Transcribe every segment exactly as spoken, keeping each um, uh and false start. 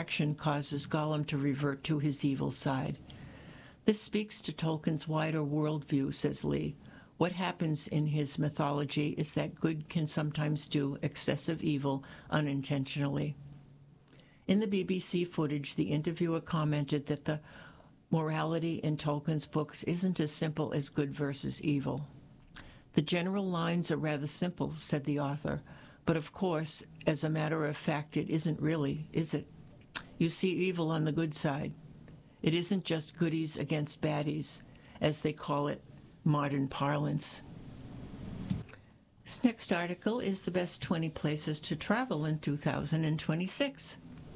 protection causes Gollum to revert to his evil side. This speaks to Tolkien's wider worldview, says Lee. What happens in his mythology is that good can sometimes do excessive evil unintentionally. In the B B C footage, the interviewer commented that the morality in Tolkien's books isn't as simple as good versus evil. The general lines are rather simple, said the author, but of course, as a matter of fact, it isn't really, is it? You see evil on the good side. It isn't just goodies against baddies, as they call it modern parlance. This next article is the best twenty places to travel in two thousand twenty-six.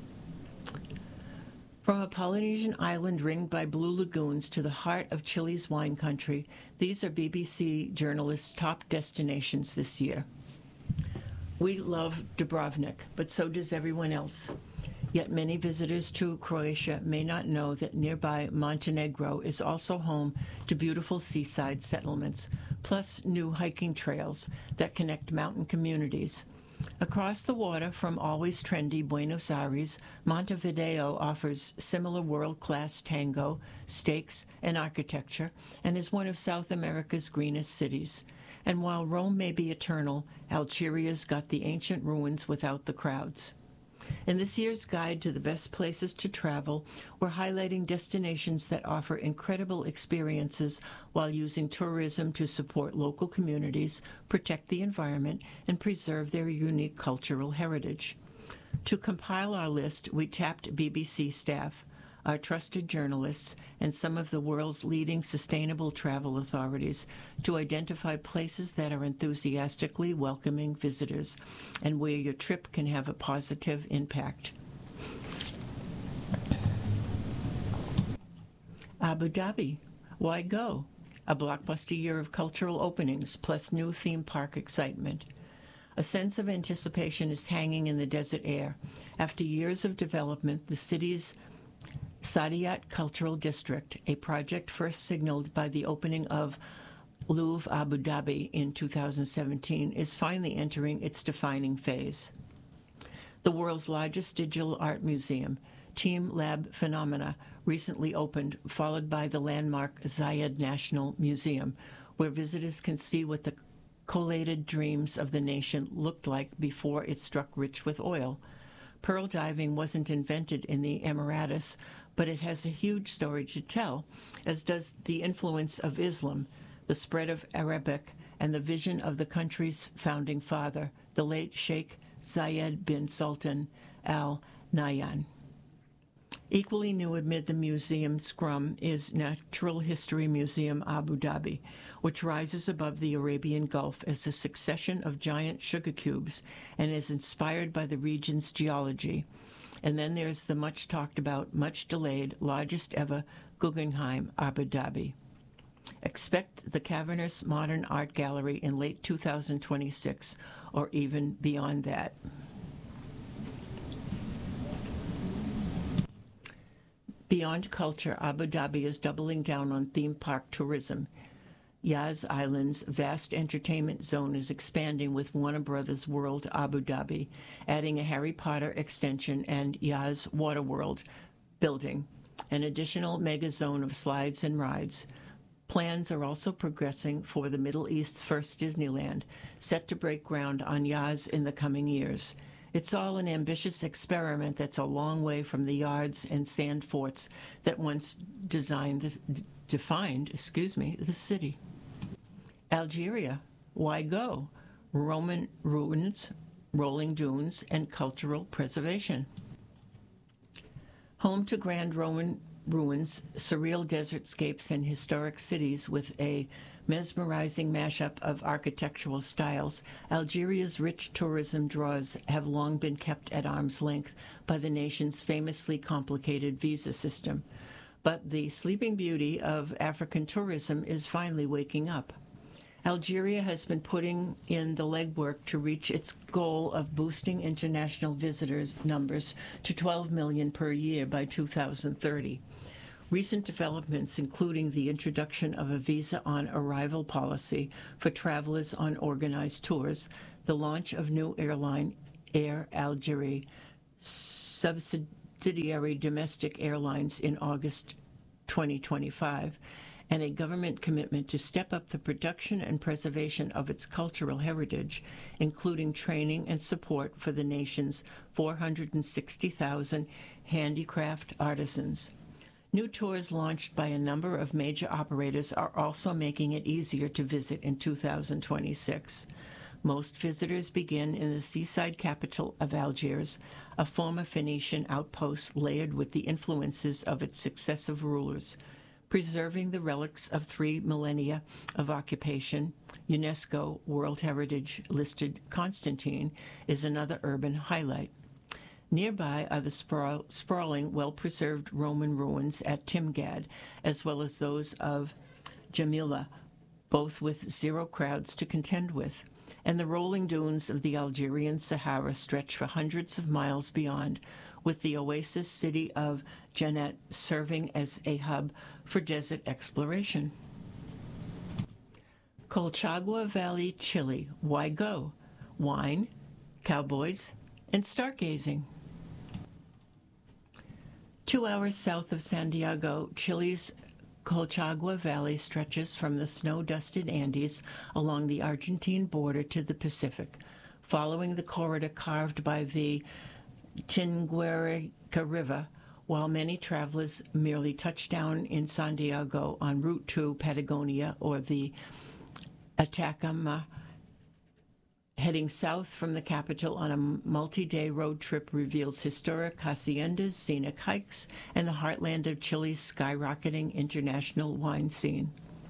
From a Polynesian island ringed by blue lagoons to the heart of Chile's wine country, these are B B C journalists' top destinations this year. We love Dubrovnik, but so does everyone else. Yet many visitors to Croatia may not know that nearby Montenegro is also home to beautiful seaside settlements, plus new hiking trails that connect mountain communities. Across the water from always trendy Buenos Aires, Montevideo offers similar world-class tango, steaks, and architecture, and is one of South America's greenest cities. And while Rome may be eternal, Algeria's got the ancient ruins without the crowds. In this year's guide to the best places to travel, we're highlighting destinations that offer incredible experiences while using tourism to support local communities, protect the environment, and preserve their unique cultural heritage. To compile our list, we tapped B B C staff, our trusted journalists, and some of the world's leading sustainable travel authorities to identify places that are enthusiastically welcoming visitors and where your trip can have a positive impact. Abu Dhabi. Why go? A blockbuster year of cultural openings plus new theme park excitement. A sense of anticipation is hanging in the desert air. After years of development, the city's Saadiyat Cultural District, a project first signaled by the opening of Louvre Abu Dhabi in two thousand seventeen, is finally entering its defining phase. The world's largest digital art museum, Team Lab Phenomena, recently opened, followed by the landmark Zayed National Museum, where visitors can see what the collated dreams of the nation looked like before it struck rich with oil. Pearl diving wasn't invented in the Emiratus, but it has a huge story to tell, as does the influence of Islam, the spread of Arabic, and the vision of the country's founding father, the late Sheikh Zayed bin Sultan Al Nahyan. Equally new amid the museum scrum is Natural History Museum Abu Dhabi, which rises above the Arabian Gulf as a succession of giant sugar cubes and is inspired by the region's geology. And then there's the much-talked-about, much-delayed, largest-ever Guggenheim Abu Dhabi. Expect the cavernous modern art gallery in late two thousand twenty-six, or even beyond that. Beyond culture, Abu Dhabi is doubling down on theme park tourism. Yas Island's vast entertainment zone is expanding with Warner Brothers World Abu Dhabi, adding a Harry Potter extension and Yas Waterworld building, an additional mega zone of slides and rides. Plans are also progressing for the Middle East's first Disneyland, set to break ground on Yas in the coming years. It's all an ambitious experiment that's a long way from the yards and sand forts that once designed the, d- defined, excuse me, the city. Algeria. Why go? Roman ruins, rolling dunes, and cultural preservation. Home to grand Roman ruins, surreal desertscapes, and historic cities with a mesmerizing mashup of architectural styles, Algeria's rich tourism draws have long been kept at arm's length by the nation's famously complicated visa system. But the sleeping beauty of African tourism is finally waking up. Algeria has been putting in the legwork to reach its goal of boosting international visitors numbers to twelve million per year by two thousand thirty. Recent developments, including the introduction of a visa-on-arrival policy for travelers on organized tours, the launch of new airline Air Algérie, subsidized subsidiary domestic airlines in August twenty twenty-five, and a government commitment to step up the production and preservation of its cultural heritage, including training and support for the nation's four hundred sixty thousand handicraft artisans. New tours launched by a number of major operators are also making it easier to visit in two thousand twenty-six. Most visitors begin in the seaside capital of Algiers, a former Phoenician outpost layered with the influences of its successive rulers. Preserving the relics of three millennia of occupation, UNESCO World Heritage listed Constantine is another urban highlight. Nearby are the sprawl, sprawling, well-preserved Roman ruins at Timgad, as well as those of Jamila, both with zero crowds to contend with. And the rolling dunes of the Algerian Sahara stretch for hundreds of miles beyond, with the oasis city of Djennet serving as a hub for desert exploration. Colchagua Valley, Chile. Why go? Wine, cowboys, and stargazing. Two hours south of Santiago, Chile's Colchagua Valley stretches from the snow-dusted Andes along the Argentine border to the Pacific, following the corridor carved by the Tinguiririca River, while many travelers merely touch down in Santiago en route to Patagonia or the Atacama. Heading south from the capital on a multi-day road trip reveals historic haciendas, scenic hikes, and the heartland of Chile's skyrocketing international wine scene.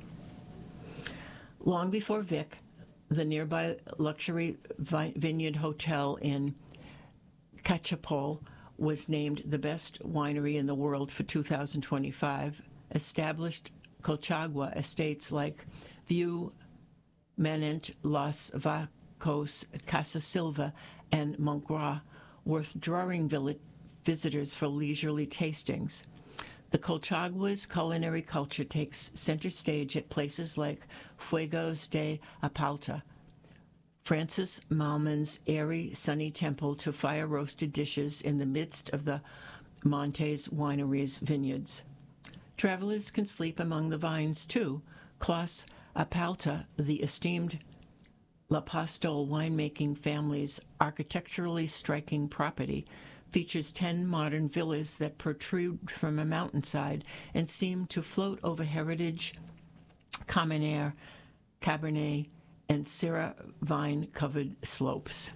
Long before Vic, the nearby luxury vineyard hotel in Cachapol was named the best winery in the world for two thousand twenty-five, established Colchagua estates like View, Manent, Los Vacos, Casa Silva, and Montgras, worth drawing visitors for leisurely tastings. The Colchagua's culinary culture takes center stage at places like Fuegos de Apalta, Francis Malman's airy, sunny temple to fire-roasted dishes in the midst of the Montes Winery's vineyards. Travelers can sleep among the vines, too. Clos Apalta, the esteemed La Pastole winemaking family's architecturally striking property, features ten modern villas that protrude from a mountainside and seem to float over heritage, Carmenere, Cabernet, and Syrah vine-covered slopes.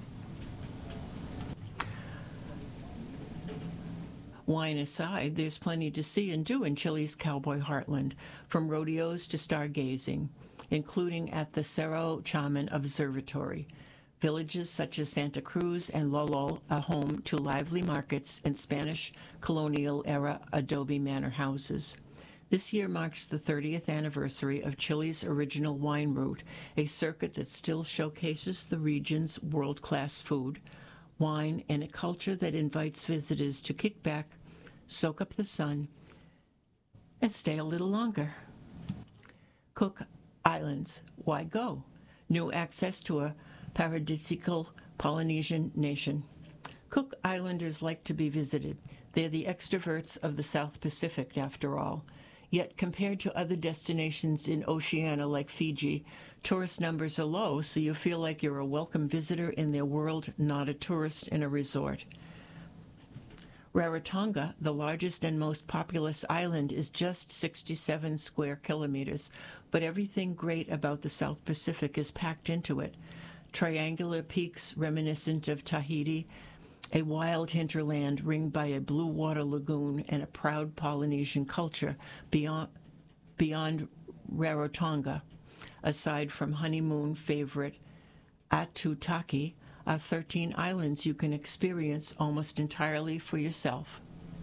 Wine aside, there's plenty to see and do in Chile's cowboy heartland, from rodeos to stargazing, including at the Cerro Chaman Observatory. Villages such as Santa Cruz and Lolol are home to lively markets and Spanish colonial-era adobe manor houses. This year marks the thirtieth anniversary of Chile's original wine route, a circuit that still showcases the region's world-class food, wine, and a culture that invites visitors to kick back, soak up the sun, and stay a little longer. Cook Islands. Why go? New access to a paradisical Polynesian nation. Cook Islanders like to be visited. They're the extroverts of the South Pacific, after all. Yet, compared to other destinations in Oceania like Fiji, tourist numbers are low, so you feel like you're a welcome visitor in their world, not a tourist in a resort. Rarotonga, the largest and most populous island, is just sixty-seven square kilometers, but everything great about the South Pacific is packed into it. Triangular peaks reminiscent of Tahiti, a wild hinterland ringed by a blue water lagoon, and a proud Polynesian culture beyond, beyond Rarotonga. Aside from honeymoon favorite Atutaki, are thirteen islands you can experience almost entirely for yourself.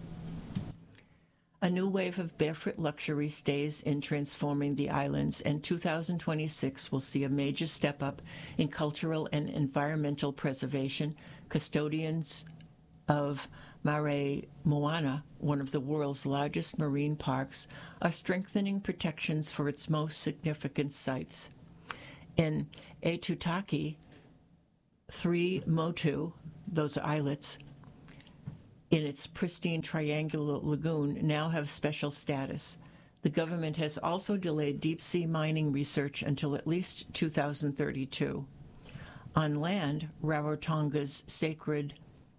A new wave of barefoot luxury stays in transforming the islands, and two thousand twenty-six will see a major step up in cultural and environmental preservation. Custodians of Mare Moana, one of the world's largest marine parks, are strengthening protections for its most significant sites. In Atutaki, three motu, those are islets, in its pristine triangular lagoon now have special status. The government has also delayed deep-sea mining research until at least two thousand thirty-two. On land, Rarotonga's sacred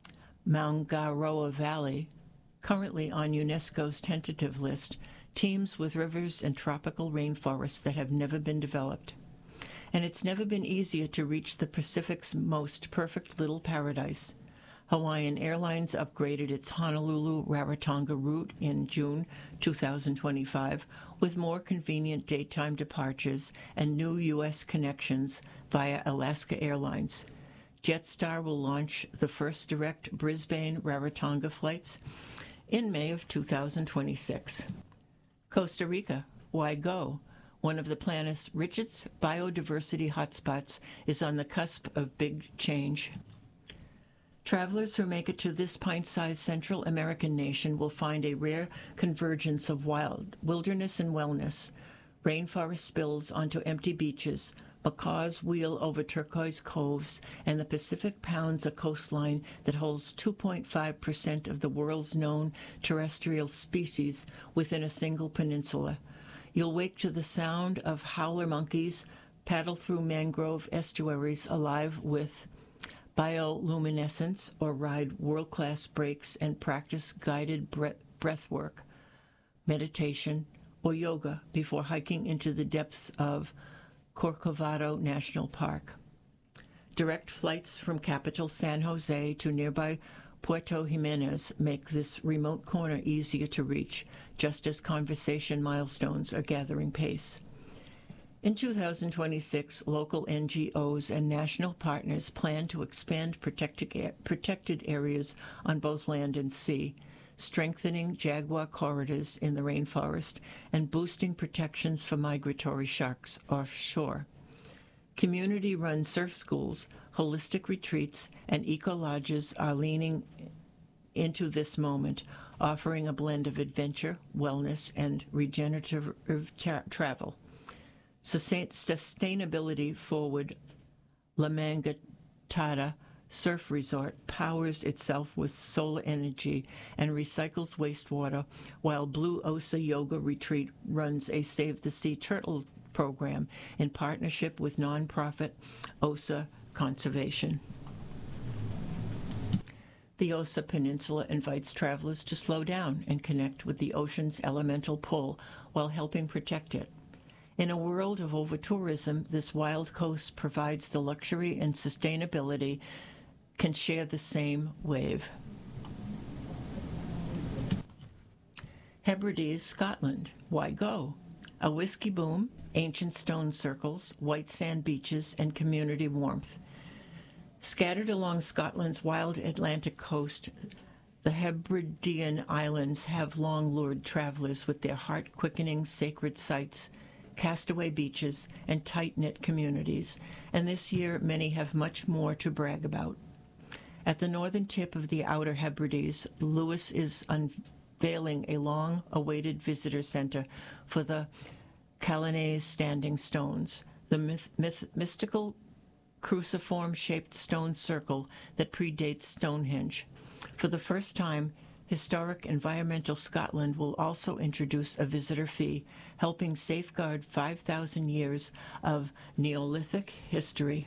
Maungaroa Valley, currently on UNESCO's tentative list, teems with rivers and tropical rainforests that have never been developed. And it's never been easier to reach the Pacific's most perfect little paradise. Hawaiian Airlines upgraded its Honolulu-Rarotonga route in June two thousand twenty-five with more convenient daytime departures and new U S connections via Alaska Airlines. Jetstar will launch the first direct Brisbane-Rarotonga flights in May of two thousand twenty-six. Costa Rica, why go? One of the planet's richest biodiversity hotspots is on the cusp of big change. Travelers who make it to this pint-sized Central American nation will find a rare convergence of wild wilderness and wellness. Rainforest spills onto empty beaches, macaws wheel over turquoise coves, and the Pacific pounds a coastline that holds two point five percent of the world's known terrestrial species within a single peninsula. You'll wake to the sound of howler monkeys, paddle through mangrove estuaries alive with bioluminescence, or ride world-class breaks and practice guided breath work, meditation, or yoga before hiking into the depths of Corcovado National Park. Direct flights from capital San Jose to nearby Puerto Jimenez make this remote corner easier to reach, just as conversation milestones are gathering pace. In two thousand twenty-six, local N G Os and national partners plan to expand protected, protected areas on both land and sea, strengthening jaguar corridors in the rainforest and boosting protections for migratory sharks offshore. Community-run surf schools, holistic retreats, and eco-lodges are leaning into this moment, offering a blend of adventure, wellness, and regenerative tra- travel. Sustain- sustainability forward La Mangatada Surf Resort powers itself with solar energy and recycles wastewater, while Blue Osa Yoga Retreat runs a Save the Sea Turtle program in partnership with nonprofit Osa Conservation. The Osa Peninsula invites travelers to slow down and connect with the ocean's elemental pull while helping protect it. In a world of over-tourism, this wild coast provides the luxury and sustainability can share the same wave. Hebrides, Scotland. Why go? A whiskey boom, ancient stone circles, white sand beaches, and community warmth. Scattered along Scotland's wild Atlantic coast, the Hebridean Islands have long lured travelers with their heart-quickening sacred sites, castaway beaches, and tight-knit communities, and this year many have much more to brag about. At the northern tip of the Outer Hebrides, Lewis is unveiling a long-awaited visitor center for the Challonaise Standing Stones, the myth- myth- mystical cruciform-shaped stone circle that predates Stonehenge. For the first time, Historic Environmental Scotland will also introduce a visitor fee, helping safeguard five thousand years of Neolithic history.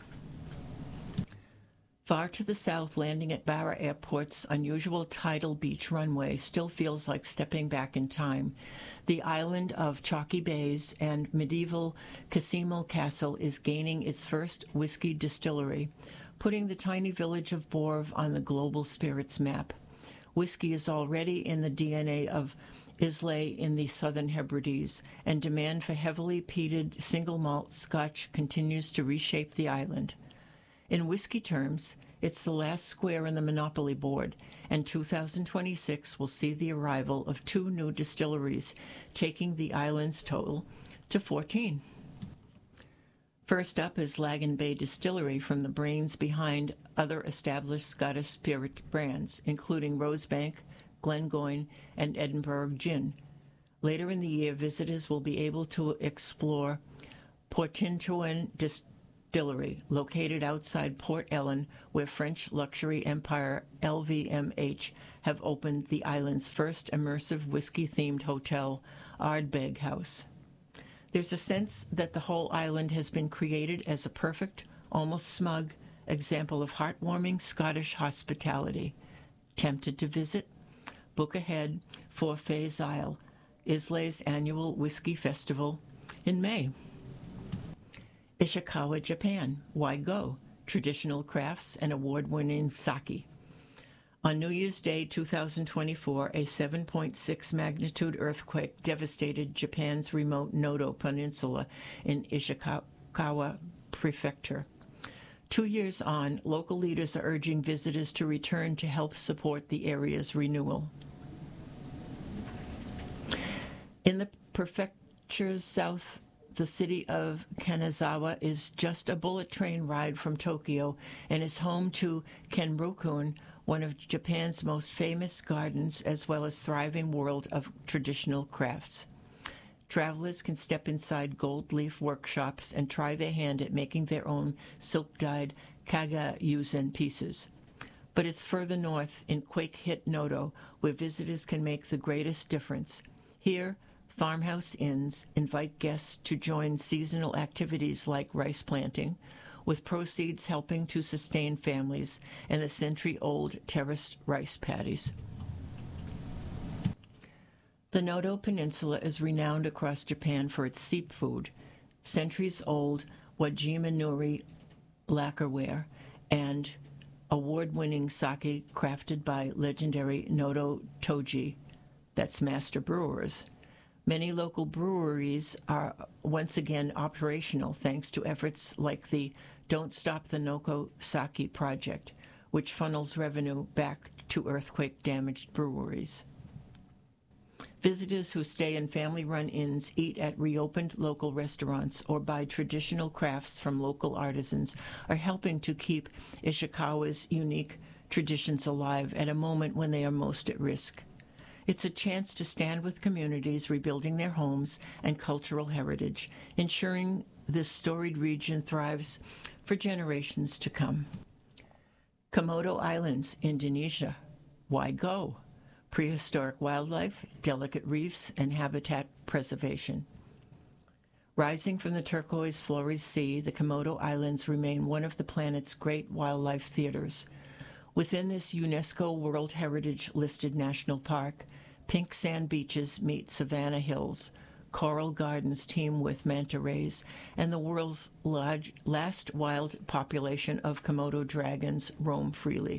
Far to the south, landing at Barra Airport's unusual tidal beach runway still feels like stepping back in time. The island of Chalky Bays and medieval Casimal Castle is gaining its first whiskey distillery, putting the tiny village of Borv on the global spirits map. Whiskey is already in the D N A of Islay in the Southern Hebrides, and demand for heavily peated single malt Scotch continues to reshape the island. In whiskey terms, it's the last square in the Monopoly board, and two thousand twenty-six will see the arrival of two new distilleries, taking the island's total to fourteen. First up is Lagan Bay Distillery, from the brains behind other established Scottish spirit brands, including Rosebank, Glengoyne, and Edinburgh Gin. Later in the year, visitors will be able to explore Portintuan Distillery Distillery, located outside Port Ellen, where French luxury empire L V M H have opened the island's first immersive whiskey-themed hotel, Ardbeg House. There's a sense that the whole island has been created as a perfect, almost smug, example of heartwarming Scottish hospitality. Tempted to visit? Book ahead for Fays Isle, Islay's annual whiskey festival in May. Ishikawa, Japan. Why go? Traditional crafts and award-winning sake. On New Year's Day two thousand twenty-four, a seven point six magnitude earthquake devastated Japan's remote Noto Peninsula in Ishikawa Prefecture. Two years on, local leaders are urging visitors to return to help support the area's renewal. In the prefecture's south, the city of Kanazawa is just a bullet train ride from Tokyo and is home to Kenrokun, one of Japan's most famous gardens, as well as thriving world of traditional crafts. Travelers can step inside gold leaf workshops and try their hand at making their own silk-dyed kaga-yuzen pieces. But it's further north, in quake-hit Noto, where visitors can make the greatest difference. Here, farmhouse inns invite guests to join seasonal activities like rice planting, with proceeds helping to sustain families and the century-old terraced rice paddies. The Noto Peninsula is renowned across Japan for its seafood, centuries-old Wajima Nuri lacquerware, and award-winning sake crafted by legendary Noto Toji, that's master brewers. Many local breweries are once again operational thanks to efforts like the Don't Stop the Noto Sake project, which funnels revenue back to earthquake-damaged breweries. Visitors who stay in family-run inns eat at reopened local restaurants or buy traditional crafts from local artisans are helping to keep Ishikawa's unique traditions alive at a moment when they are most at risk. It's a chance to stand with communities rebuilding their homes and cultural heritage, ensuring this storied region thrives for generations to come. Komodo Islands, Indonesia. Why go? Prehistoric wildlife, delicate reefs, and habitat preservation. Rising from the turquoise Flores Sea, the Komodo Islands remain one of the planet's great wildlife theaters. Within this UNESCO World Heritage-listed national park, pink sand beaches meet savanna hills, coral gardens teem with manta rays, and the world's large, last wild population of Komodo dragons roam freely.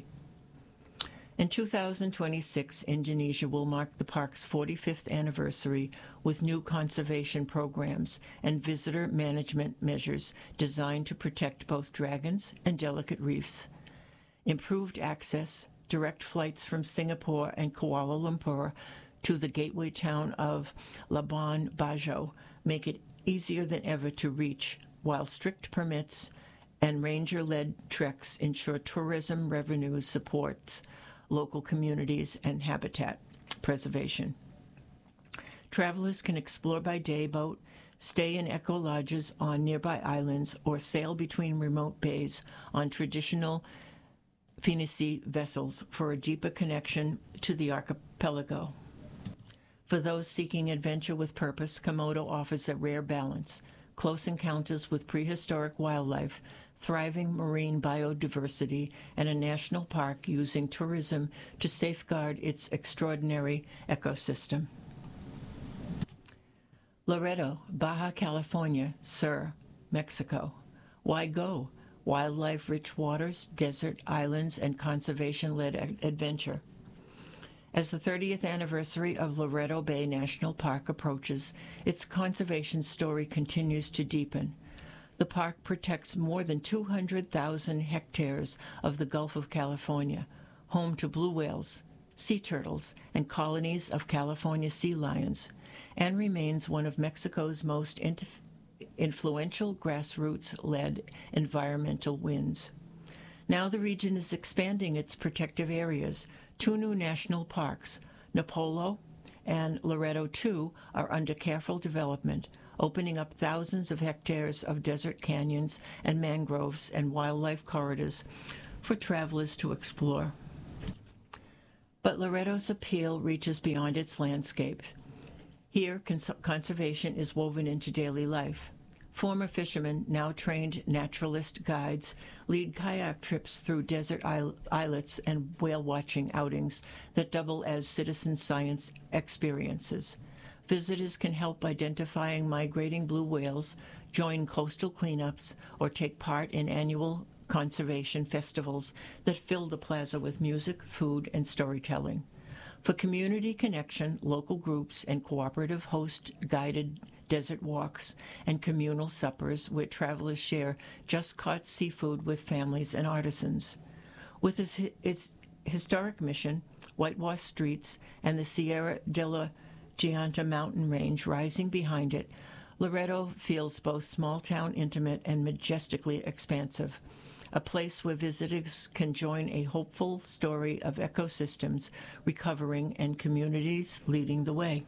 In two thousand twenty-six, Indonesia will mark the park's forty-fifth anniversary with new conservation programs and visitor management measures designed to protect both dragons and delicate reefs. Improved access, direct flights from Singapore and Kuala Lumpur to the gateway town of Labuan Bajo make it easier than ever to reach, while strict permits and ranger-led treks ensure tourism revenue supports local communities and habitat preservation. Travelers can explore by day boat, stay in eco lodges on nearby islands, or sail between remote bays on traditional Finisi vessels for a deeper connection to the archipelago. For those seeking adventure with purpose, Komodo offers a rare balance: close encounters with prehistoric wildlife, thriving marine biodiversity, and a national park using tourism to safeguard its extraordinary ecosystem. Loreto, Baja California, Sur, Mexico. Why go? Wildlife-rich waters, desert, islands, and conservation-led ad- adventure. As the thirtieth anniversary of Loreto Bay National Park approaches, its conservation story continues to deepen. The park protects more than two hundred thousand hectares of the Gulf of California, home to blue whales, sea turtles, and colonies of California sea lions, and remains one of Mexico's most inf- influential grassroots-led environmental wins. Now the region is expanding its protective areas. Two new national parks, Napolo and Loreto two, are under careful development, opening up thousands of hectares of desert canyons and mangroves and wildlife corridors for travelers to explore. But Loretto's appeal reaches beyond its landscapes. Here, cons- conservation is woven into daily life. Former fishermen, now trained naturalist guides, lead kayak trips through desert islets and whale-watching outings that double as citizen science experiences. Visitors can help identifying migrating blue whales, join coastal cleanups, or take part in annual conservation festivals that fill the plaza with music, food, and storytelling. For community connection, local groups and cooperative host guided desert walks and communal suppers where travelers share just-caught seafood with families and artisans. With its, its historic mission, whitewashed streets, and the Sierra de la Gianta mountain range rising behind it, Loretto feels both small-town intimate and majestically expansive, a place where visitors can join a hopeful story of ecosystems recovering and communities leading the way.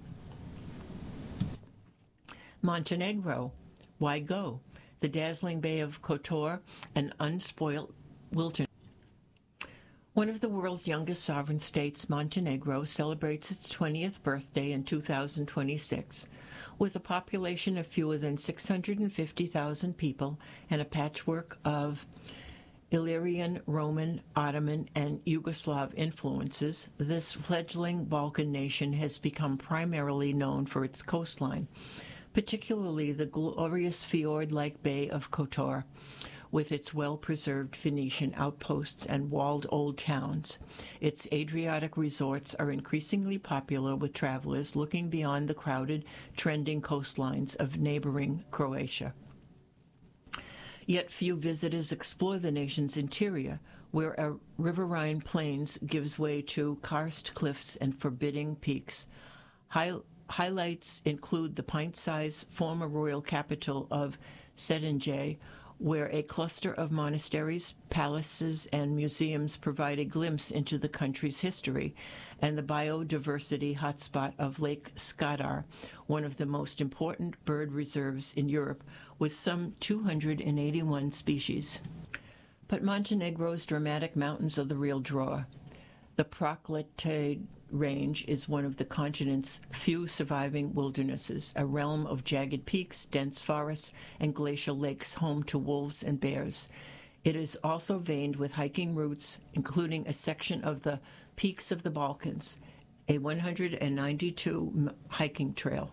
Montenegro, why go? The dazzling Bay of Kotor, an unspoilt wilderness. One of the world's youngest sovereign states, Montenegro, celebrates its twentieth birthday in two thousand twenty-six. With a population of fewer than six hundred fifty thousand people and a patchwork of Illyrian, Roman, Ottoman, and Yugoslav influences, this fledgling Balkan nation has become primarily known for its coastline, particularly the glorious fjord-like Bay of Kotor, with its well-preserved Venetian outposts and walled old towns. Its Adriatic resorts are increasingly popular with travelers looking beyond the crowded, trending coastlines of neighboring Croatia. Yet few visitors explore the nation's interior, where a riverine plains gives way to karst cliffs and forbidding peaks. High, highlights include the pint-sized former royal capital of Sedinje, where a cluster of monasteries, palaces, and museums provide a glimpse into the country's history, and the biodiversity hotspot of Lake Skadar, one of the most important bird reserves in Europe, with some two hundred eighty-one species. But Montenegro's dramatic mountains are the real draw. The Prokletay Range is one of the continent's few surviving wildernesses, a realm of jagged peaks, dense forests, and glacial lakes home to wolves and bears. It is also veined with hiking routes, including a section of the Peaks of the Balkans, a one hundred ninety-two hiking trail.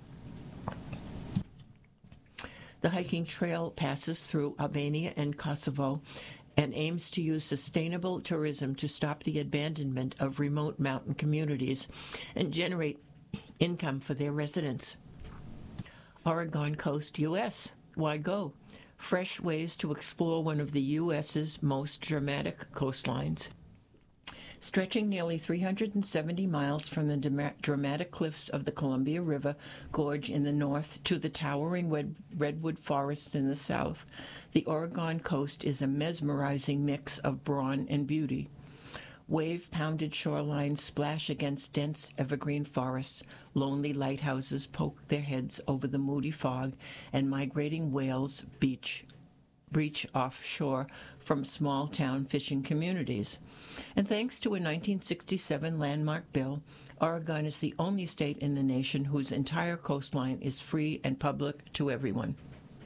The hiking trail passes through Albania and Kosovo and aims to use sustainable tourism to stop the abandonment of remote mountain communities and generate income for their residents. Oregon Coast, U S. Why go? Fresh ways to explore one of the U S's most dramatic coastlines. Stretching nearly three hundred seventy miles from the dramatic cliffs of the Columbia River Gorge in the north to the towering red, redwood forests in the south, the Oregon coast is a mesmerizing mix of brawn and beauty. Wave-pounded shorelines splash against dense evergreen forests, lonely lighthouses poke their heads over the moody fog, and migrating whales beach, breach offshore from small-town fishing communities. And thanks to a nineteen sixty-seven landmark bill, Oregon is the only state in the nation whose entire coastline is free and public to everyone.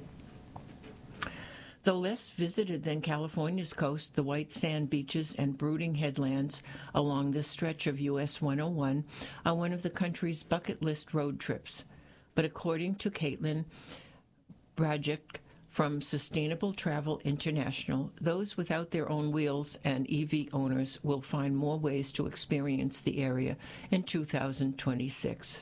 Though less visited than California's coast, the white sand beaches and brooding headlands along this stretch of U S one oh one are one of the country's bucket list road trips. But according to Caitlin Brajic from Sustainable Travel International, those without their own wheels and E V owners will find more ways to experience the area in two thousand twenty-six.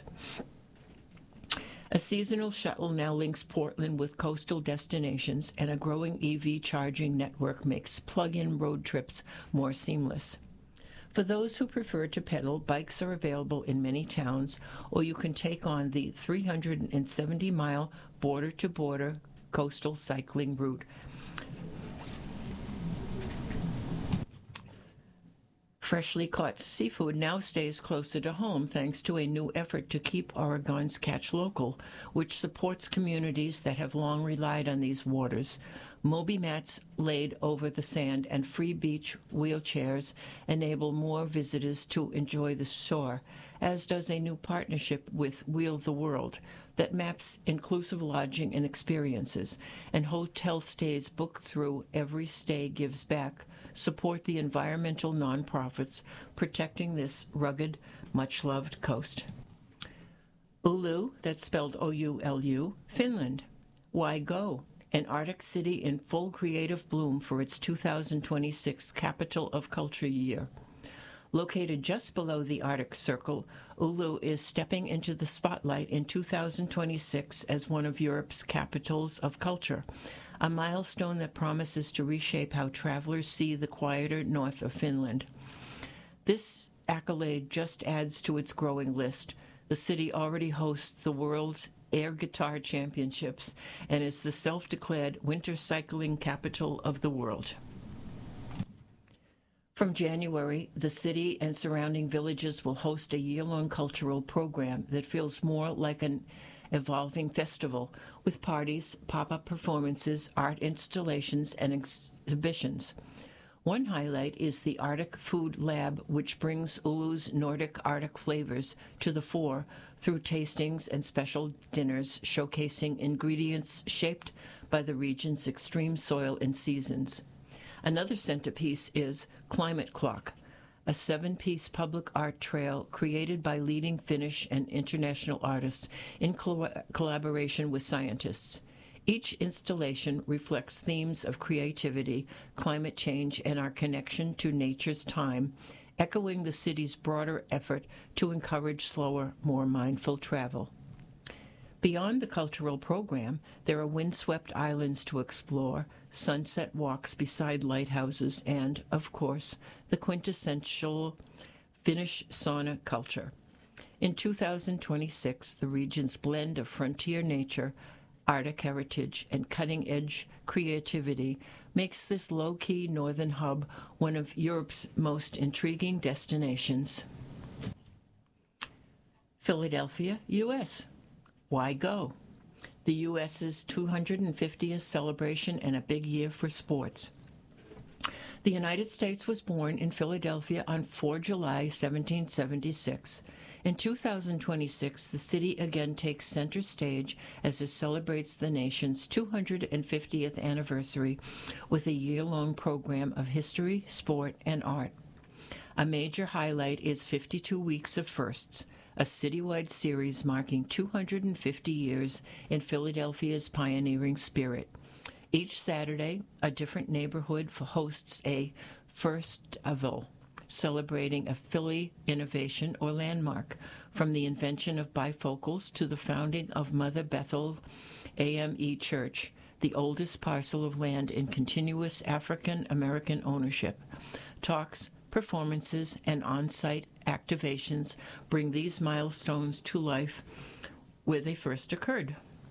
A seasonal shuttle now links Portland with coastal destinations, and a growing E V charging network makes plug-in road trips more seamless. For those who prefer to pedal, bikes are available in many towns, or you can take on the three hundred seventy mile border-to-border coastal cycling route. Freshly caught seafood now stays closer to home thanks to a new effort to keep Oregon's catch local, which supports communities that have long relied on these waters. Moby mats laid over the sand and free beach wheelchairs enable more visitors to enjoy the shore, as does a new partnership with Wheel the World that maps inclusive lodging and experiences, and hotel stays booked through Every Stay Gives Back support the environmental nonprofits protecting this rugged, much-loved coast. Oulu, that's spelled O U L U, Finland. Why go? An Arctic city in full creative bloom for its two thousand twenty-six Capital of Culture year. Located just below the Arctic Circle, Oulu is stepping into the spotlight in two thousand twenty-six as one of Europe's capitals of culture, a milestone that promises to reshape how travelers see the quieter north of Finland. This accolade just adds to its growing list. The city already hosts the world's Air Guitar Championships and is the self-declared winter cycling capital of the world. From January, the city and surrounding villages will host a year-long cultural program that feels more like an evolving festival with parties, pop-up performances, art installations, and exhibitions. One highlight is the Arctic Food Lab, which brings Oulu's Nordic Arctic flavors to the fore through tastings and special dinners showcasing ingredients shaped by the region's extreme soil and seasons. Another centerpiece is Climate Clock, a seven-piece public art trail created by leading Finnish and international artists in col- collaboration with scientists. Each installation reflects themes of creativity, climate change, and our connection to nature's time, echoing the city's broader effort to encourage slower, more mindful travel. Beyond the cultural program, there are windswept islands to explore, sunset walks beside lighthouses, and, of course, the quintessential Finnish sauna culture. In two thousand twenty-six, the region's blend of frontier nature, Arctic heritage, and cutting-edge creativity makes this low-key northern hub one of Europe's most intriguing destinations. Philadelphia, U S Why go? The U S's two hundred fiftieth celebration and a big year for sports. The United States was born in Philadelphia on the fourth of July, seventeen seventy-six. In two thousand twenty-six, the city again takes center stage as it celebrates the nation's two hundred fiftieth anniversary with a year-long program of history, sport, and art. A major highlight is fifty-two Weeks of Firsts, a citywide series marking two hundred fifty years in Philadelphia's pioneering spirit. Each Saturday, a different neighborhood hosts a Firstival, celebrating a Philly innovation or landmark, from the invention of bifocals to the founding of Mother Bethel A M E Church, the oldest parcel of land in continuous African-American ownership. Talks, performances, and on-site activations bring these milestones to life where they first occurred.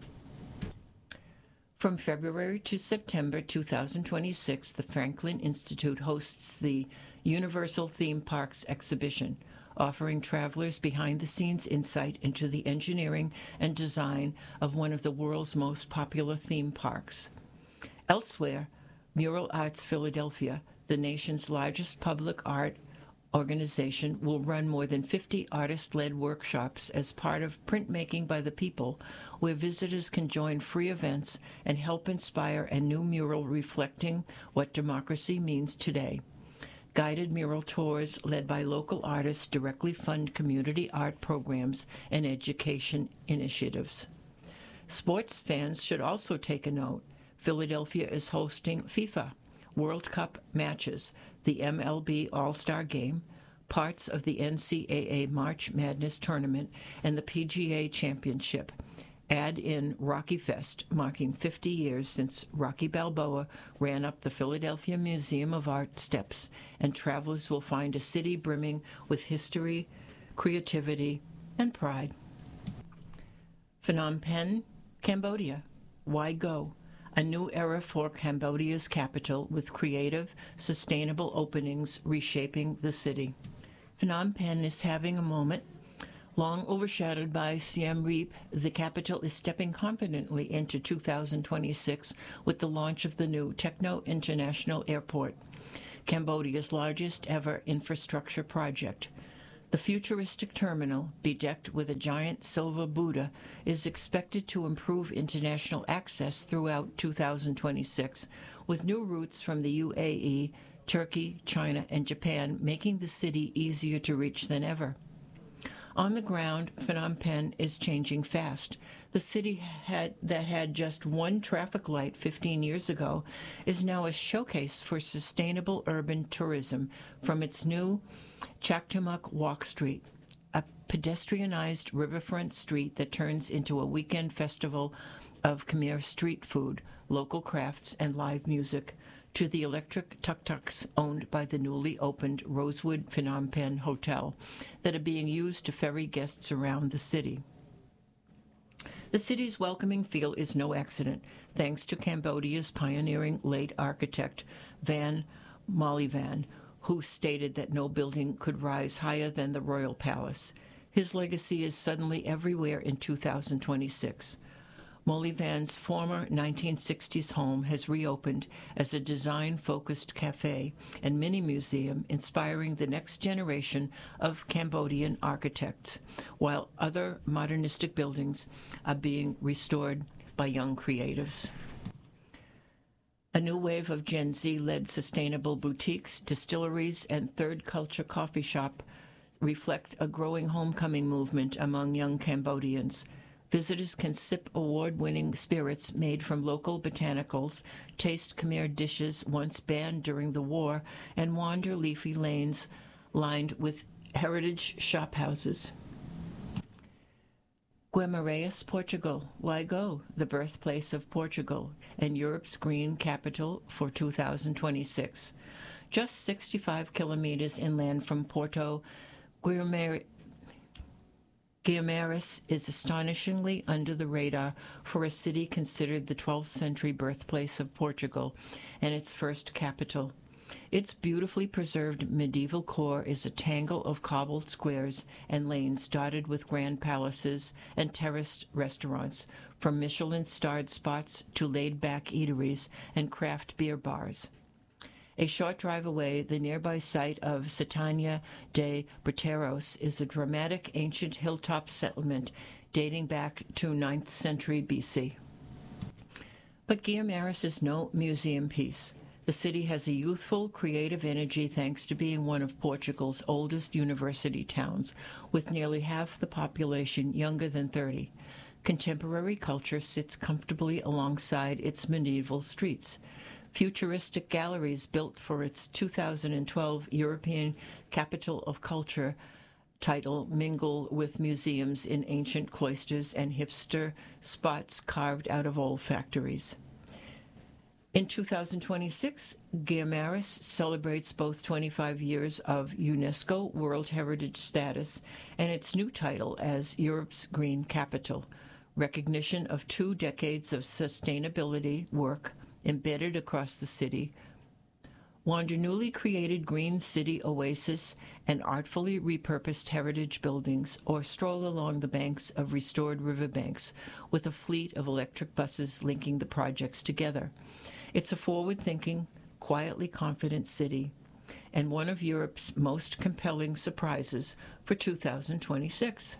From February to September two thousand twenty-six, the Franklin Institute hosts the Universal Theme Parks exhibition, offering travelers behind-the-scenes insight into the engineering and design of one of the world's most popular theme parks. Elsewhere, Mural Arts Philadelphia, the nation's largest public art organization, will run more than fifty artist-led workshops as part of Printmaking by the People, where visitors can join free events and help inspire a new mural reflecting what democracy means today. Guided mural tours led by local artists directly fund community art programs and education initiatives. Sports fans should also take a note. Philadelphia is hosting FIFA World Cup matches, the M L B All-Star Game, parts of the N C double A March Madness Tournament, and the P G A Championship. Add in Rocky Fest, marking fifty years since Rocky Balboa ran up the Philadelphia Museum of Art steps, and travelers will find a city brimming with history, creativity, and pride. Phnom Penh, Cambodia. Why go? a new era for Cambodia's capital with creative, sustainable openings reshaping the city. Phnom Penh is having a moment. Long overshadowed by Siem Reap, the capital is stepping confidently into two thousand twenty-six with the launch of the new Techno International Airport, Cambodia's largest ever infrastructure project. The futuristic terminal, bedecked with a giant silver Buddha, is expected to improve international access throughout two thousand twenty-six, with new routes from the U A E, Turkey, China, and Japan making the city easier to reach than ever. On the ground, Phnom Penh is changing fast. The city had, that had just one traffic light fifteen years ago is now a showcase for sustainable urban tourism from its new Chaktamuk Walk Street, a pedestrianized riverfront street that turns into a weekend festival of Khmer street food, local crafts, and live music, to the electric tuk-tuks owned by the newly opened Rosewood Phnom Penh Hotel that are being used to ferry guests around the city. The city's welcoming feel is no accident, thanks to Cambodia's pioneering late architect, Van Mollyvan, who stated that no building could rise higher than the Royal Palace. His legacy is suddenly everywhere in two thousand twenty-six. Mollyvan's former nineteen sixties home has reopened as a design-focused cafe and mini-museum inspiring the next generation of Cambodian architects, while other modernistic buildings are being restored by young creatives. A new wave of Gen Z-led sustainable boutiques, distilleries, and third culture coffee shop reflect a growing homecoming movement among young Cambodians. Visitors can sip award-winning spirits made from local botanicals, taste Khmer dishes once banned during the war, and wander leafy lanes lined with heritage shophouses. Guimarães, Portugal. Why go? The birthplace of Portugal and Europe's green capital for two thousand twenty-six. Just sixty-five kilometers inland from Porto, Guimarães Guimarães is astonishingly under the radar for a city considered the twelfth century birthplace of Portugal and its first capital. Its beautifully preserved medieval core is a tangle of cobbled squares and lanes dotted with grand palaces and terraced restaurants, from Michelin-starred spots to laid-back eateries and craft beer bars. A short drive away, the nearby site of Satania de Breteros is a dramatic ancient hilltop settlement dating back to ninth century B C. But Guimarães is no museum piece. The city has a youthful, creative energy thanks to being one of Portugal's oldest university towns, with nearly half the population younger than thirty. Contemporary culture sits comfortably alongside its medieval streets. Futuristic galleries built for its two thousand twelve European Capital of Culture title mingle with museums in ancient cloisters and hipster spots carved out of old factories. In two thousand twenty-six, Guimarães celebrates both twenty-five years of UNESCO World Heritage status and its new title as Europe's Green Capital, recognition of two decades of sustainability work embedded across the city. Wander newly created green city oasis and artfully repurposed heritage buildings, or stroll along the banks of restored riverbanks with a fleet of electric buses linking the projects together. It's a forward-thinking, quietly confident city, and one of Europe's most compelling surprises for two thousand twenty-six.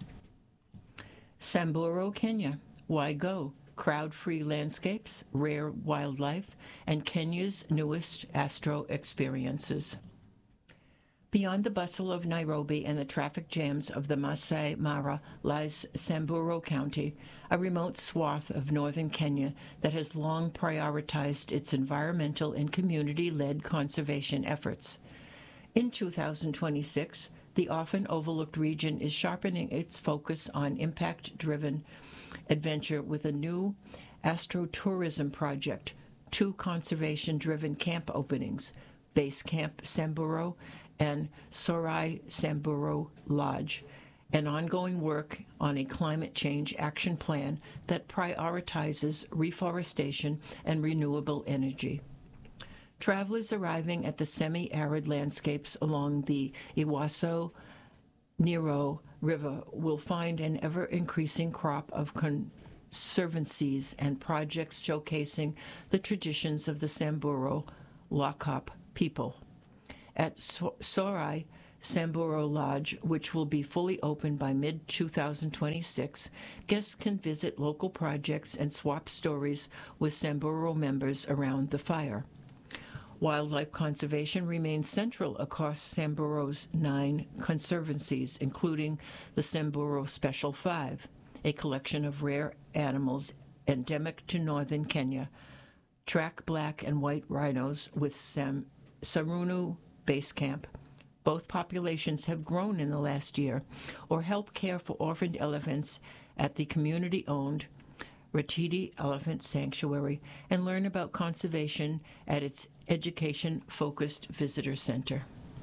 Samburu, Kenya. Why go? Crowd-free landscapes, rare wildlife, and Kenya's newest astro experiences. Beyond the bustle of Nairobi and the traffic jams of the Masai Mara lies Samburu County, a remote swath of northern Kenya that has long prioritized its environmental and community-led conservation efforts. In two thousand twenty-six, the often overlooked region is sharpening its focus on impact-driven adventure with a new astrotourism project, two conservation-driven camp openings, Base Camp Samburu and Sorai Samburu Lodge, and ongoing work on a climate change action plan that prioritizes reforestation and renewable energy. Travelers arriving at the semi-arid landscapes along the Iguazu Nero River will find an ever-increasing crop of conservancies and projects showcasing the traditions of the Samburu Lakop people. At Sorai Samburu Lodge, which will be fully open by mid twenty twenty-six, guests can visit local projects and swap stories with Samburu members around the fire. Wildlife conservation remains central across Samburu's nine conservancies, including the Samburu Special Five, a collection of rare animals endemic to northern Kenya, track black and white rhinos with Sam- Sarunu Base Camp. Both populations have grown in the last year, or help care for orphaned elephants at the community-owned Ratiti Elephant Sanctuary, and learn about conservation at its education-focused visitor center.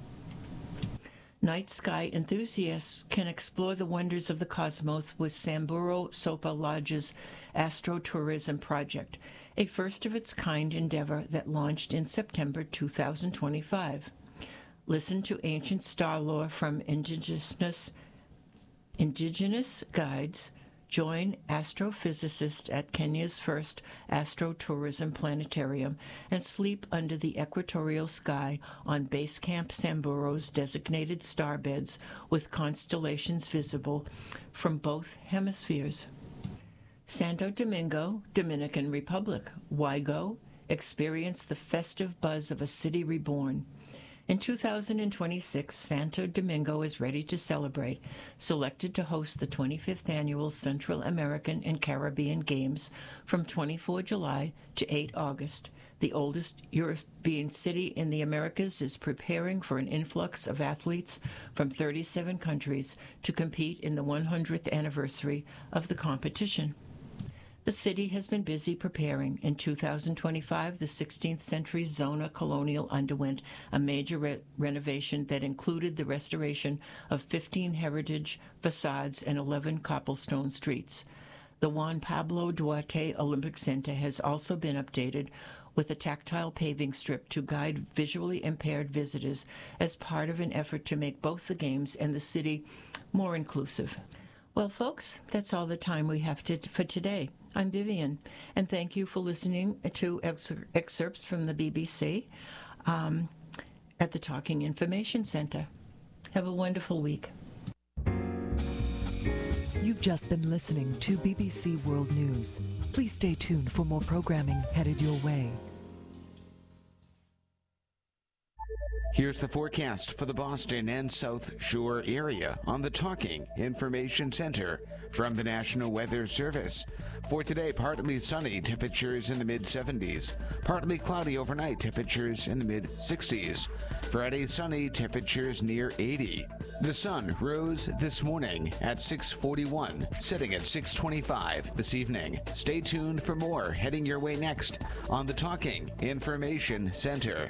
Night sky enthusiasts can explore the wonders of the cosmos with Samburu Sopa Lodge's Astrotourism Project, a first-of-its-kind endeavor that launched in September two thousand twenty-five. Listen to ancient star lore from indigenous, indigenous guides. Join astrophysicists at Kenya's first astrotourism planetarium and sleep under the equatorial sky on Base Camp Samburu's designated starbeds with constellations visible from both hemispheres. Santo Domingo, Dominican Republic. Why go? Experience the festive buzz of a city reborn. In two thousand twenty-six, Santo Domingo is ready to celebrate, selected to host the twenty-fifth Annual Central American and Caribbean Games from twenty-fourth of July to eighth of August. The oldest European city in the Americas is preparing for an influx of athletes from thirty-seven countries to compete in the one hundredth anniversary of the competition. The city has been busy preparing. In two thousand twenty-five, the sixteenth century Zona Colonial underwent a major re- renovation that included the restoration of fifteen heritage facades and eleven cobblestone streets. The Juan Pablo Duarte Olympic Center has also been updated with a tactile paving strip to guide visually impaired visitors as part of an effort to make both the games and the city more inclusive. Well, folks, that's all the time we have to, for today. I'm Vivian, and thank you for listening to ex- excerpts from the B B C um, at the Talking Information Center. Have a wonderful week. You've just been listening to B B C World News. Please stay tuned for more programming headed your way. Here's the forecast for the Boston and South Shore area on the Talking Information Center from the National Weather Service. For today, partly sunny, temperatures in the mid seventies. Partly cloudy overnight, temperatures in the mid sixties. Friday, sunny, temperatures near eighty. The sun rose this morning at six forty-one, setting at six twenty-five this evening. Stay tuned for more heading your way next on the Talking Information Center.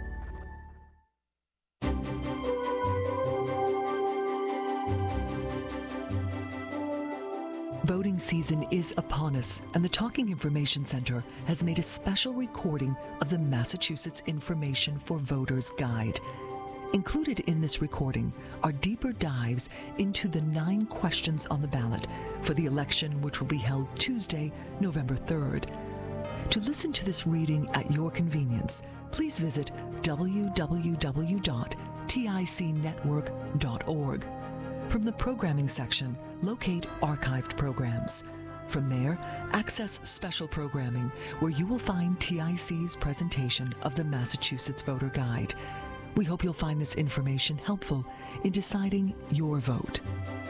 Voting season is upon us, and the Talking Information Center has made a special recording of the Massachusetts Information for Voters Guide. Included in this recording are deeper dives into the nine questions on the ballot for the election, which will be held Tuesday, November third. To listen to this reading at your convenience, please visit w w w dot tic network dot org. From the programming section, locate archived programs. From there, access special programming, where you will find T I C's presentation of the Massachusetts Voter Guide. We hope you'll find this information helpful in deciding your vote.